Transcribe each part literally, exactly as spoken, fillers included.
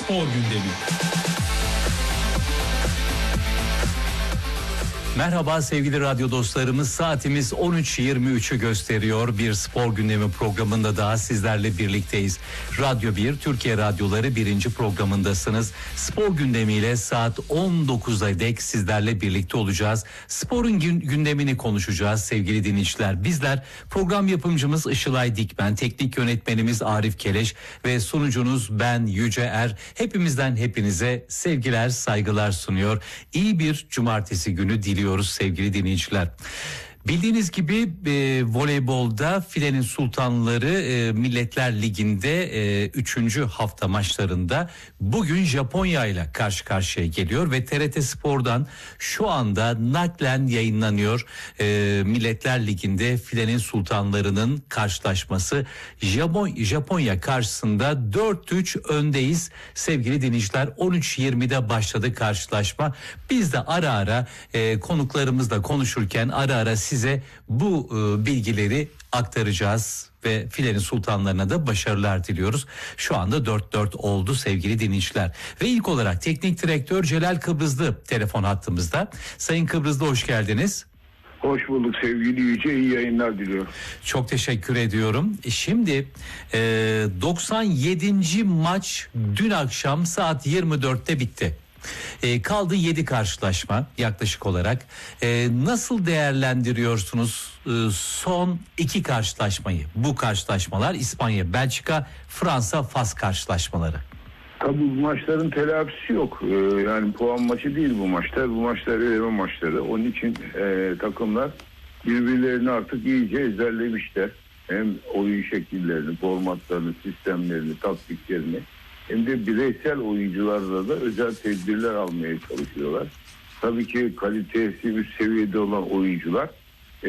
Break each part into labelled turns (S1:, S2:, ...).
S1: Spor gündemi. Merhaba sevgili radyo dostlarımız, saatimiz on üç yirmi üçü gösteriyor. Bir spor gündemi programında daha sizlerle birlikteyiz. Radyo bir, Türkiye Radyoları birinci programındasınız. Spor gündemiyle saat on dokuza dek sizlerle birlikte olacağız. Sporun gündemini konuşacağız sevgili dinleyiciler. Bizler program yapımcımız Işılay Dikmen, teknik yönetmenimiz Arif Keleş ve sunucunuz ben Yüce Er. Hepimizden hepinize sevgiler, saygılar sunuyor. İyi bir cumartesi günü diliyoruz sevgili dinleyiciler. Bildiğiniz gibi e, voleybolda filenin sultanları e, Milletler Ligi'nde e, üçüncü hafta maçlarında bugün Japonya ile karşı karşıya geliyor ve T R T Spor'dan şu anda naklen yayınlanıyor. E, Milletler Ligi'nde filenin sultanlarının karşılaşması. Japon, Japonya karşısında dört üç öndeyiz sevgili dinleyiciler. on üç yirmide başladı karşılaşma. Biz de ara ara e, konuklarımızla konuşurken ara ara size bu e, bilgileri aktaracağız ve filenin sultanlarına da başarılar diliyoruz. Şu anda dört dört oldu sevgili dinleyiciler. Ve ilk olarak teknik direktör Celal Kıbrızlı telefon hattımızda. Sayın Kıbrızlı, hoş geldiniz.
S2: Hoş bulduk sevgili Yüce, iyi yayınlar diliyorum.
S1: Çok teşekkür ediyorum. Şimdi e, doksan yedinci maç dün akşam saat yirmi dörtte bitti. E, kaldı yedi karşılaşma yaklaşık olarak. E, nasıl değerlendiriyorsunuz e, son iki karşılaşmayı? Bu karşılaşmalar İspanya, Belçika, Fransa, Fas karşılaşmaları.
S2: Tabii bu maçların telafisi yok. Ee, yani puan maçı değil bu maçlar. Bu maçlar eleme maçları. Onun için e, takımlar birbirlerini artık iyice ezberlemişler. Hem oyun şekillerini, formatlarını, sistemlerini, taktiklerini, hem de bireysel oyuncularla da özel tedbirler almaya çalışıyorlar. Tabii ki kalitesi üst seviyede olan oyuncular e,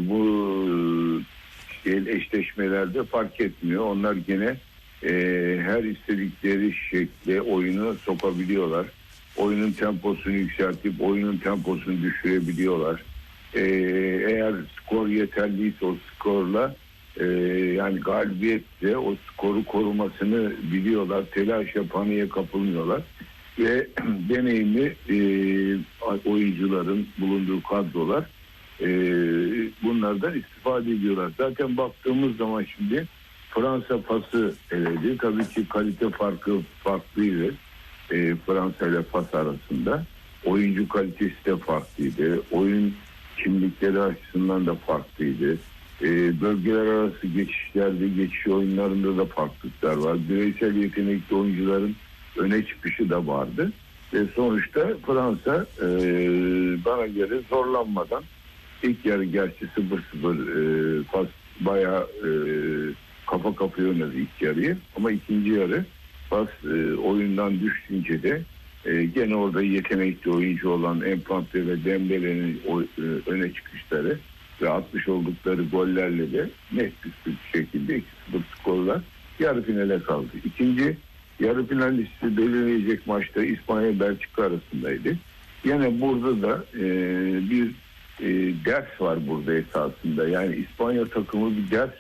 S2: bu işte eşleşmelerde fark etmiyor. Onlar gene e, her istedikleri şekle oyunu sokabiliyorlar. Oyunun temposunu yükseltip oyunun temposunu düşürebiliyorlar. E, eğer skor yeterliyse o skorla Ee, yani galibiyetle o skoru korumasını biliyorlar. Telaşa, paniğe kapılmıyorlar. Ve deneyimli e, oyuncuların bulunduğu kadrolar e, bunlardan istifade ediyorlar. Zaten baktığımız zaman şimdi Fransa Fas'ı eledi. Tabii ki kalite farkı farklıydı. E, Fransa ile Fas arasında. Oyuncu kalitesi de farklıydı. Oyun kimlikleri açısından da farklıydı. E, bölgeler arası geçişlerde, geçiş oyunlarında da farklılıklar var. Bireysel yetenekli oyuncuların öne çıkışı da vardı. Ve sonuçta Fransa e, bana göre zorlanmadan ilk yarı gerçi sıfır sıfır e, Fas bayağı e, kafa kafaya oynadı ilk yarıyı. Ama ikinci yarı Fas e, oyundan düşünce de e, gene orada yetenekli oyuncu olan Mbappé ve Dembele'nin o, e, öne çıkışları ve atmış oldukları gollerle de net bir şekilde iki sıfır skorla yarı finale kaldı. İkinci yarı final listesi belirleyecek maçta İspanya-Belçika arasındaydı. Yine burada da e, bir e, ders var burada esasında. Yani İspanya takımı bir ders